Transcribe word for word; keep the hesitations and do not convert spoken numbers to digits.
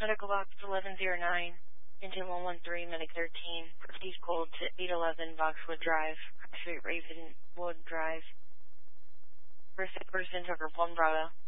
Medical Box eleven oh nine, engine one one three, Medic thirteen, proceed cold to eight eleven Boxwood Drive, Street Ravenwood Drive. First person, Tucker one Bravo.